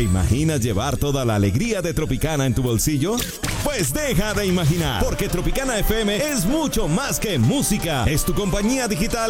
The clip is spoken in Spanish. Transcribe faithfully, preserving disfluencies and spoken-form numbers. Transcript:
¿Te imaginas llevar toda la alegría de Tropicana en tu bolsillo? Pues deja de imaginar, porque Tropicana F M es mucho más que música. Es tu compañía digital